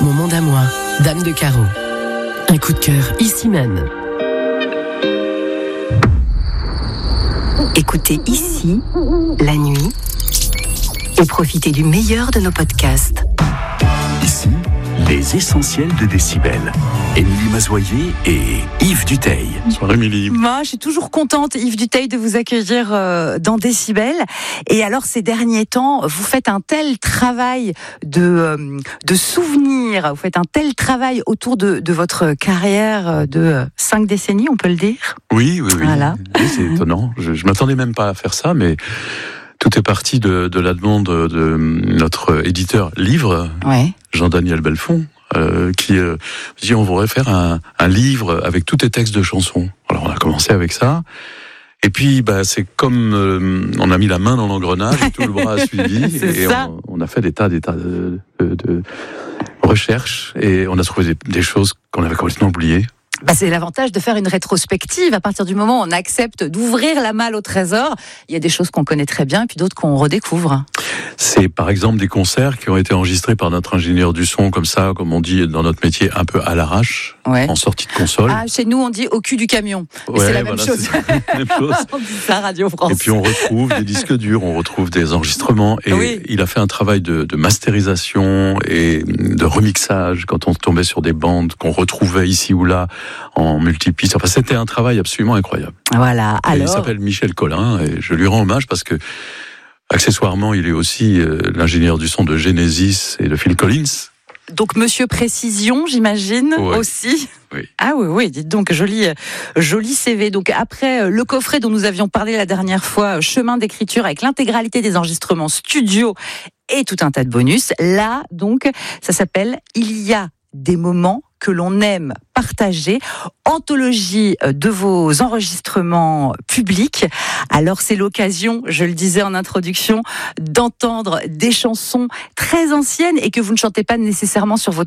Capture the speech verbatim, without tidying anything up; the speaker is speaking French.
Mon monde à moi, Dame de Carreau. Un coup de cœur ici même. Écoutez ici, la nuit, et profitez du meilleur de nos podcasts. Ici, les essentiels de Décibel. Émilie Mazoyer et Yves Duteil. Bonsoir Émilie. Moi, je suis toujours contente, Yves Duteil, de vous accueillir euh, dans Décibel. Et alors, ces derniers temps, vous faites un tel travail de, euh, de souvenirs, vous faites un tel travail autour de, de votre carrière de cinq décennies, on peut le dire. Oui, oui, oui. Voilà. Oui, c'est étonnant. Je, je m'attendais même pas à faire ça, mais tout est parti de, de la demande de notre éditeur Livre, Ouais. Jean-Daniel Belfond. Euh, qui euh, dit on voudrait faire un, un livre avec tous tes textes de chansons. Alors on a commencé avec ça, et puis bah, c'est comme euh, on a mis la main dans l'engrenage et tout le bras a suivi, et on, on a fait des tas, des tas de, de, de recherches, et on a trouvé des, des choses qu'on avait complètement oubliées. Bah, c'est l'avantage de faire une rétrospective. À partir du moment où on accepte d'ouvrir la malle au trésor, il y a des choses qu'on connaît très bien, puis d'autres qu'on redécouvre. C'est par exemple des concerts qui ont été enregistrés par notre ingénieur du son, comme ça, comme on dit dans notre métier, un peu à l'arrache, Ouais. en sortie de console. Ah, chez nous, on dit au cul du camion. Mais Ouais, c'est la même voilà, chose. c'est la même chose. On dit ça, Radio France. Et puis on retrouve des disques durs, on retrouve des enregistrements, et Oui. il a fait un travail de, de masterisation et de remixage quand on tombait sur des bandes qu'on retrouvait ici ou là en multipiste. Enfin, c'était un travail absolument incroyable. Voilà. Et Alors. il s'appelle Michel Collin, et je lui rends hommage parce que accessoirement, il est aussi euh, l'ingénieur du son de Genesis et de Phil Collins. Donc, Monsieur Précision, j'imagine, Ouais. aussi. Oui. Ah oui, oui, dites donc, joli, joli C V. Donc, après le coffret dont nous avions parlé la dernière fois, chemin d'écriture avec l'intégralité des enregistrements studio et tout un tas de bonus, là, donc, ça s'appelle « Il y a des moments que l'on aime partager », anthologie de vos enregistrements publics. Alors c'est l'occasion, je le disais en introduction, d'entendre des chansons très anciennes et que vous ne chantez pas nécessairement sur votre